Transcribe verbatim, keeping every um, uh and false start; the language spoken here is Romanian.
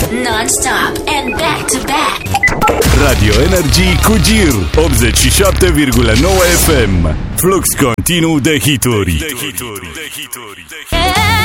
non-stop and back-to-back. Radio Energy cu Gir optzeci și șapte virgulă nouă F M. Flux continuu de hituri. De hituri. De hituri.